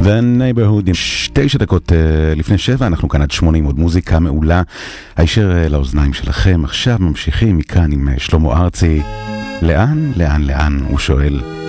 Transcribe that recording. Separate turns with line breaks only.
נייברהוד עם 9 דקות לפני 7, אנחנו כאן עד 80, עוד מוזיקה מעולה הישר לאוזניים שלכם. עכשיו ממשיכים מכאן עם שלמה ארצי. לאן, לאן, לאן, הוא שואל.